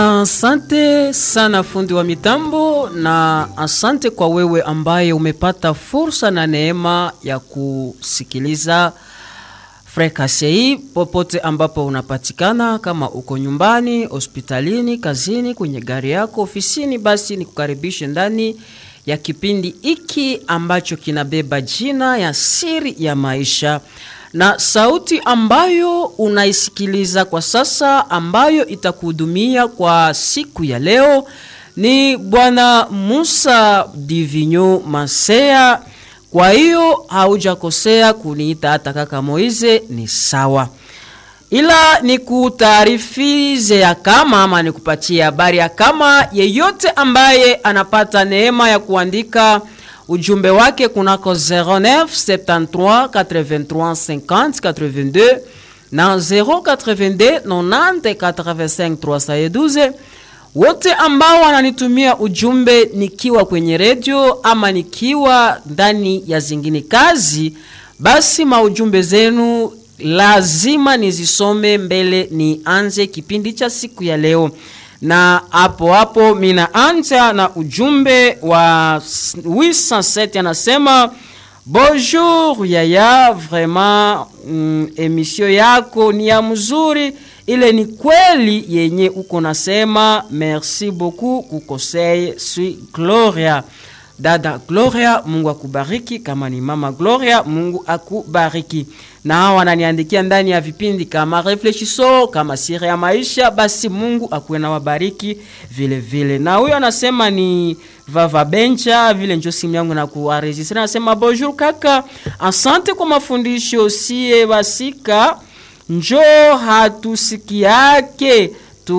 Asante sana fundi wa mitambo, na asante kwa wewe ambaye umepata fursa na neema ya kusikiliza Frequency hii popote ambapo unapatikana, kama uko nyumbani, hospitalini, kazini, kwenye gari yako, ofisini. Basi nikukaribishe ndani ya kipindi hiki ambacho kinabeba jina ya Siri ya Maisha. Na sauti ambayo unaisikiliza kwa sasa, ambayo itakuhudumia kwa siku ya leo, ni Bwana Musa Divinyo Masea. Kwa hiyo haujakosea kuniita hata kaka Moize, ni sawa. Ila ni kutaarifize ya kama, ama ni kupatia habari ya kama yeyote ambaye anapata neema ya kuandika ujumbe wake kunako 09 73 83 50 82 na 082 90 85 312. Wote ambao wananitumia ujumbe nikiwa kwenye radio ama nikiwa ndani ya zingine kazi, basi maujumbe zenu lazima nizisome mbele nianze kipindi cha siku ya leo. Na hapo mina anja na ujumbe wa 807 anasema: bonjour yaya, vraiment emission yako ni ya mzuri, ile ni kweli yenye uko nasema, merci beaucoup kukosei sui Gloria. Dada Gloria, Mungu akubariki. Kama ni mama Gloria, Mungu akubariki. Na wananiandikia ndani ya vipindi kama Reflexiso, kama Siri ya Maisha, basi Mungu akuwe na wabariki vile vile. Na huyo anasema ni Vava Bencha, vile njo simu yangu na kuwaregistra. Anasema: bonjour kaka, asante kwa mafundisho, siye basika njo hatusikiake,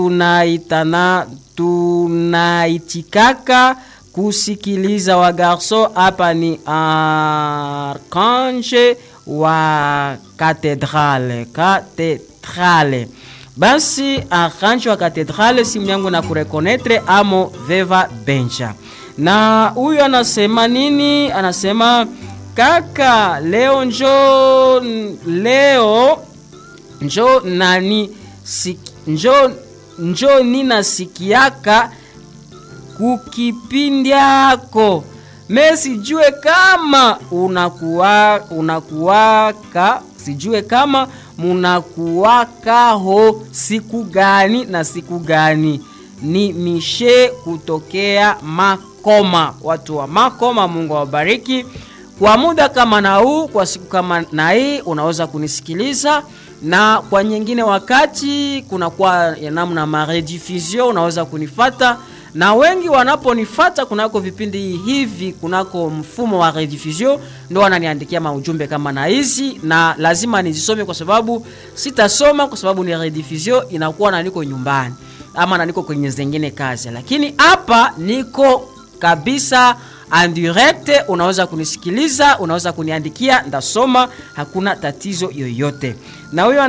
tunaitikaka kusikiliza wa garso. Hapa ni Archange wa Katedrale. Basi Archange wa Katedrale, simu yangu na kurekonetre amo Veva Bencha. Na huyu anasema nini? Anasema: kaka, leo njo nina sikiaka kukipindi yako. Sijue kama sijue kama munakuwaka ho siku gani na siku gani. Ni Mishe kutokea Makoma. Watu wa Makoma, Mungu awabariki. Kwa muda kama na huu, kwa siku kama na hii, unaweza kunisikiliza. Na kwa nyingine wakati kuna kwa namna marediffusion, unaweza kunifata. Na wengi wanaponifata kunako vipindi hivi kunako mfumo wa rediffusion, ndo wananiandikia maujumbe kama na hizi, na lazima nizisome kwa sababu sitasoma kwa sababu ni rediffusion, inakuwa na niko nyumbani ama na niko kwenye zingine kazi. Lakini hapa niko kabisa en direct, unaweza kunisikiliza, unaweza kuniandikia, ndasoma, hakuna tatizo yoyote. Na huyo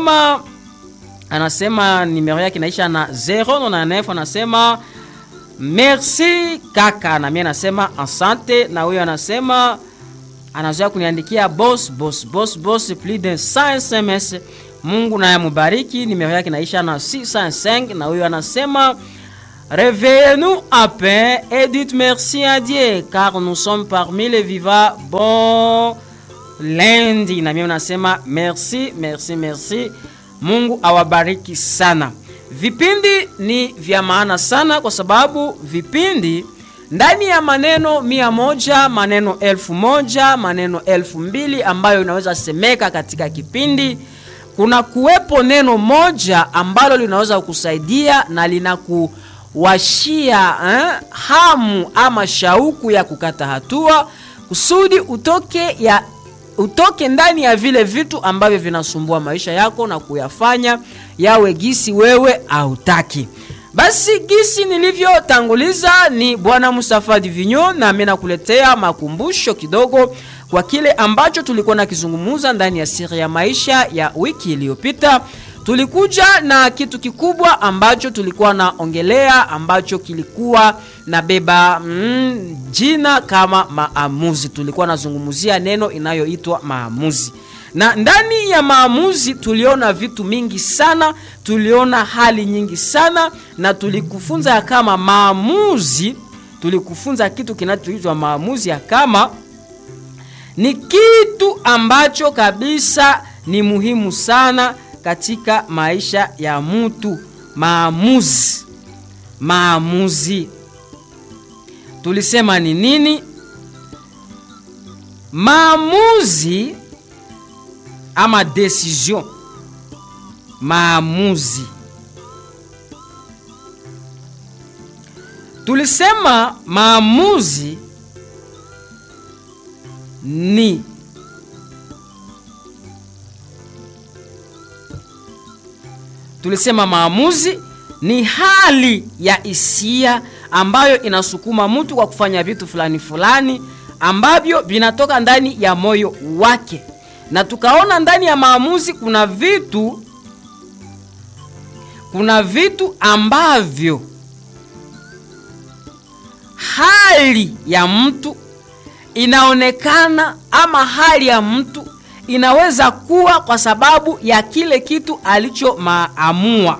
anasema numero yake inaisha na 099, anasema merci kaka, na mimi nasema asante. Na huyo anasema anazoea kuniandikia boss plus de 100 SMS. Mungu na yamubariki. Numero yake inaisha na 605. Na huyo anasema réveillez-nous à paix et dites merci à Dieu car nous sommes parmi les vivants. Bon lundi. Na mimi nasema merci. Mungu awabariki sana. Vipindi ni vya maana sana, kwa sababu vipindi ndani ya maneno 100, maneno 1000, maneno 2000 ambayo inaweza semeka katika kipindi, kuna kuwepo neno moja ambalo linaweza kukusaidia na linakuwashia hamu ama shauku ya kukata hatua kusudi utoke ndani ya vile vitu ambavyo vinasumbua maisha yako na kuyafanya yawe gisi wewe hautaki. Basi gisi nilivyotanguliza, ni Bwana Musa Divinyo, na mimi nakuletea makumbusho kidogo kwa kile ambacho tulikuwa na kizungumuza ndani ya Siri ya Maisha ya wiki iliyopita. Tulikuja na kitu kikubwa ambacho tulikuwa naongelea, ambacho kilikuwa na beba jina kama maamuzi. Tulikuwa nazungumzia neno inayoitwa maamuzi. Na ndani ya maamuzi tuliona vitu mingi sana, tuliona hali nyingi sana, na tulikufunza kama maamuzi, tulikufunza kitu kinachoitwa maamuzi ya kama ni kitu ambacho kabisa ni muhimu sana katika maisha ya mtu. Maamuzi. Tulisema ni nini? Maamuzi ama decision. Maamuzi. Tulisema maamuzi ni hali ya hisia ambayo inasukuma mtu kwa kufanya vitu fulani ambavyo vinatoka ndani ya moyo wake. Na tukaona ndani ya maamuzi kuna vitu ambavyo hali ya mtu inaonekana, ama hali ya mtu inaweza kuwa kwa sababu ya kile kitu alichoamua.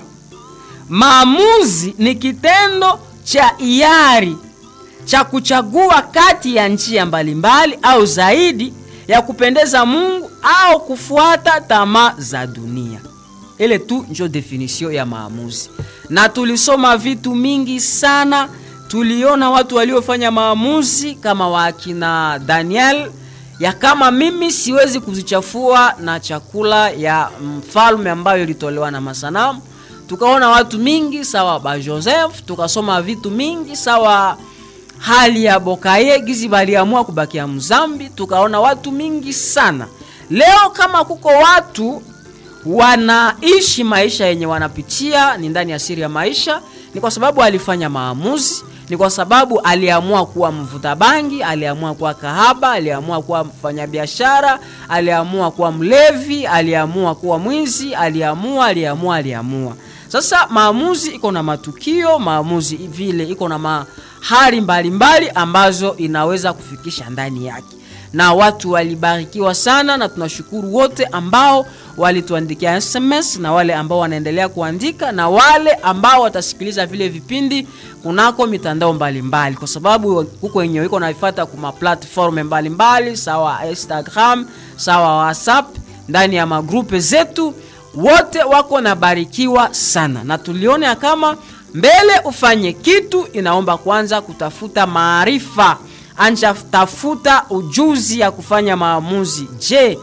Maamuzi ni kitendo cha hiari cha kuchagua kati ya njia mbalimbali au zaidi ya kupendeza Mungu au kufuata tamaa za dunia. Ile tu ndio definition ya maamuzi. Na tulisoma vitu mingi sana. Tuliona watu waliofanya maamuzi kama wakina Daniel, ya kama mimi siwezi kuzichafua na chakula ya mfalme ambayo ilitolewa na masanamu. Tukaona watu mingi sawa ba Joseph, tukasoma vitu mingi sawa hali ya Bokaye gizi baliamua kubakia Mzambi. Tukaona watu mingi sana. Leo kama kuko watu wanaishi maisha yenye wanapitia ni ndani ya siri ya maisha, ni kwa sababu alifanya maamuzi, ni kwa sababu aliamua kuwa mvuta bangi, aliamua kuwa kahaba, aliamua kuwa mfanyabiashara, aliamua kuwa mlevi, aliamua kuwa mwizi, aliamua. Sasa maamuzi iko na matukio, maamuzi vile iko na mahali mbalimbali ambazo inaweza kufikisha ndani yake. Na watu walibarikiwa sana, na tunashukuru wote ambao walituandikia SMS, na wale ambao wanaendelea kuandika, na wale ambao watasikiliza vile vipindi kunako mitandao mbalimbali, kwa sababu huko wenyewe iko naifuata kuma platform mbalimbali, sawa Instagram, sawa WhatsApp, ndani ya magrupe zetu. Wote wako nabarikiwa sana. Na tuliona kama mbele ufanye kitu inaomba kwanza kutafuta maarifa. Anja tafuta ujuzi ya kufanya maamuzi. Je,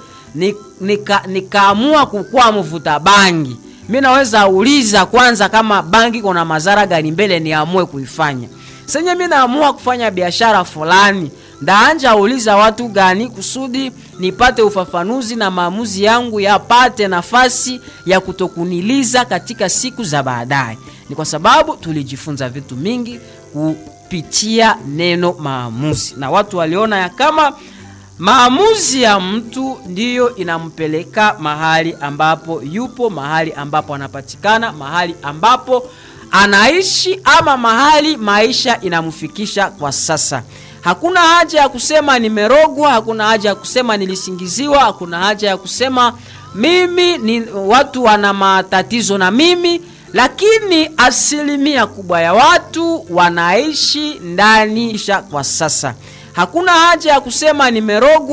nikaamua kukua mvuta bangi, mimi naweza uliza kwanza kama bangi kuna madhara gani mbele niamue kuifanya. Senye mimi naamua kufanya biashara fulani, ndaanja uliza watu gani kusudi nipate ufafanuzi na maamuzi yangu yapate nafasi ya kutokuniliza katika siku za baadaye. Ni kwa sababu tulijifunza vitu mingi kupitia neno maamuzi, na watu waliona ya kama maamuzi ya mtu ndiyo inampeleka mahali ambapo yupo, mahali ambapo anapatikana, mahali ambapo anaishi, ama mahali maisha inamfikisha kwa sasa. Hakuna haja ya kusema nimerogwa, hakuna haja ya kusema nilisingiziwa, hakuna haja ya kusema mimi ni watu wana matatizo na mimi, lakini asilimia kubwa ya watu wanaishi ndani kwa sasa. Hakuna haja ya kusema nimerogwa.